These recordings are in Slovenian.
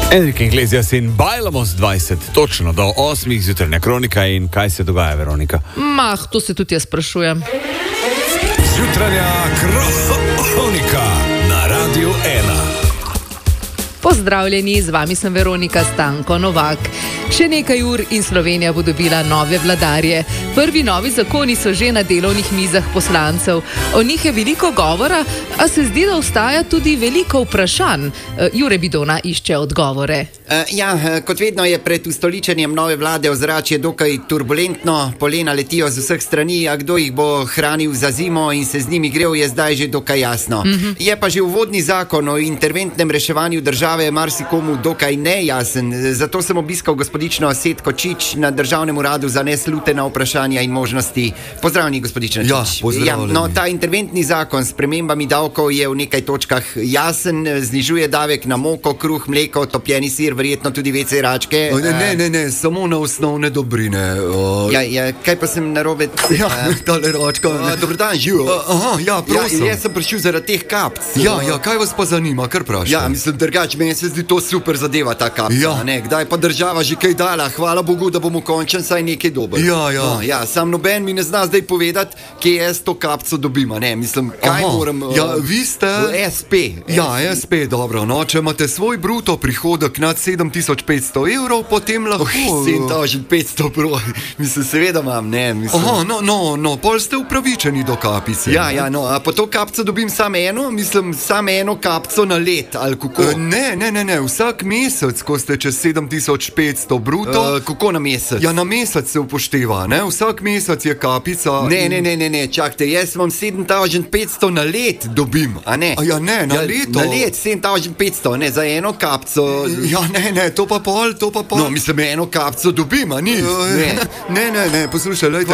Enrique Iglesias in bajlamo z 20, točno do 8 zjutrajna kronika. In kaj se dogaja, Veronika? To se tudi jaz sprašujem. Zjutrajna kronika na Radiu 1. Pozdravljeni, z vami sem Veronika Stanko Novak. Še nekaj ur in Slovenija bo dobila nove vladarje. Prvi novi zakoni so že na delovnih mizah poslancev. O njih je veliko govora, a se zdi, da ostaja tudi veliko vprašanj. Jure Bidona išče odgovore. Kot vedno je pred ustoličenjem nove vlade ozračje dokaj turbulentno. Polena letijo z vseh strani, a kdo jih bo hranil za zimo in se z njimi grel, je zdaj že dokaj jasno. Je pa že uvodni zakon o interventnem reševanju države marsikomu dokaj nejasen. Zato sem obiskal gospodično Setko Čič na Državnem uradu za neslutena vprašanja in možnosti. Pozdravljeni, gospodična Čič. Pozdravljeni. Ta interventni zakon s spremembami davkov je v nekaj točkah jasen, znižuje davek na moko, kruh, mleko, topljeni sir, verjetno tudi WC račke. Ne, samo na osnovne dobrine. Kaj pa sem narobe? Tale račka. Dober dan, živo. Prosim. Jaz sem prišel zaradi teh kapc. Kaj vas pa zanima, kar vprašam? Mislim, drugače, meni se zdi to super zadeva, ta kapca. Kdaj pa država že kaj dala, hvala Bogu, da bomo končen saj nekaj dober. Sam noben mi ne zna zdaj povedati, kje jaz to kapco dobim, Mislim, kaj moram... Vi ste... SP. SP, dobro, če imate svoj bruto prihodek nad 7500 evrov, potem lahko... 7500 evrov, mislim, seveda imam, mislim... Pol ste upravičeni do kapice. A po to kapco dobim samo eno, mislim, samo eno kapco na let, ali kako? Ne, vsak mesec, ko ste čez 7500 bruto... Kako na mesec? Na mesec se upošteva, vsak mesec je kapica... Ne, čakajte, jaz imam 7500 na let dobim, a ne? Na leto? Na let 7500, ne, za eno kapco... to pa pol... No, mislim, eno kapco dobim, a ni? Ne, poslušaj, lejte.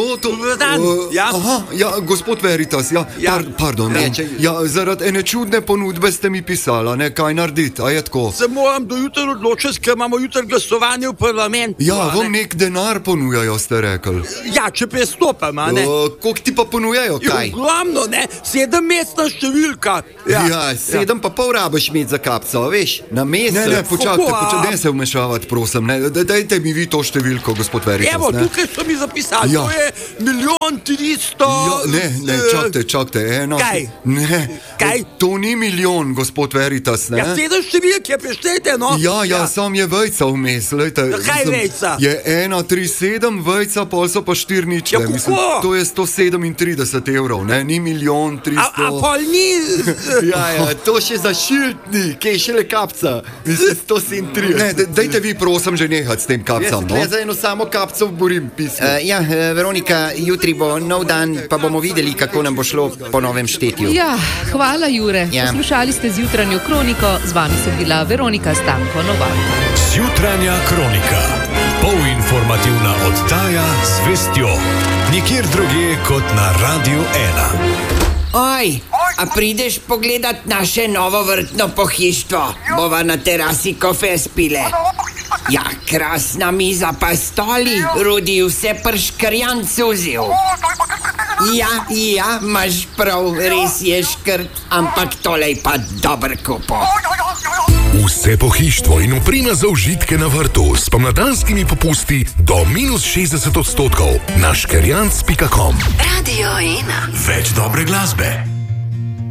Gospod Veritas, pardon. Zaradi ene čudne ponudbe ste mi pisala, kaj narediti, a je tako? Se moram do jutra odločiti, ker imamo jutra glasovanje v parlamentu. Vam nek denar ponujajo, ste rekli. Če prestopam, a ne? Koliko ti pa ponujajo, kaj? Ogromno, 7-mestna številka. 7 pa pol rabiš imeti za kapco, veš, na mesec. Ne, počakajte, ne se vmešavati, prosim, dajte mi vi to številko, gospod Veritas. Evo, tukaj so mi zapisali, to je 1.300.000... Ne, čakajte, eno... Kaj? Ne, kaj? To ni milijon, gospod Veritas, ne? 7 številke, preštejte, no? Sam je vejca vmes, lejte. Kaj vejca? Je 137 vejca, pol so pa 4 ničle. Mislim, to je 137 evrov, ne? Ni 1.300.000... A pol ni... To še za šiltni, kaj še le kapca. Mislim, 137. Ne, dajte vi, prosim, že nehati s tem kapcam, no? Jaz za eno samo kapco borim pismo. Veronika, jutri bo nov dan, pa bomo videli, kako nam bo šlo po novem štetju. Hvala, Jure. Poslušali ste zjutranjo kroniko, z vami sem bila Veronika Stanko Novak. Zjutranja kronika. Polinformativna oddaja z vestjo. Nikjer drugje kot na Radiu 1. Oj, a prideš pogledat naše novo vrtno pohištvo? Bova na terasi kofe spile. Krasna miza pa stoli, Rudi vse prškrjan suzil. Imaš prav, res je škrt, ampak tolej pa dober kupo. Vse pohištvo in oprema za užitke na vrtu s pomladanskimi popusti do -60% na škerjanc.com. Radio 1. Več dobre glasbe.